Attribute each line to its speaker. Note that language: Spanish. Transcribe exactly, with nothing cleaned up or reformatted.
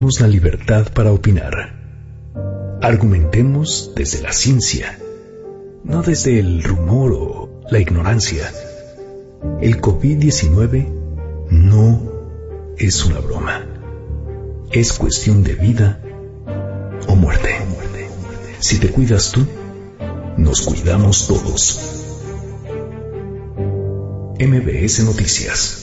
Speaker 1: la libertad para opinar. Argumentemos desde la ciencia, no desde el rumor o la ignorancia. El COVID diecinueve no es una broma. Es cuestión de vida o muerte. Si te cuidas tú, nos cuidamos todos. M B S Noticias.